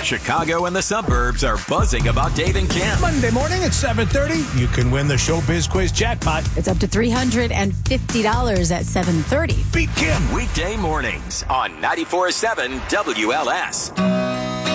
Chicago and the suburbs are buzzing about Dave and Kim. Monday morning at 7:30, you can win the Showbiz Quiz jackpot. It's up to $350 at 7:30. Beat Kim. Weekday mornings on 94.7 WLS.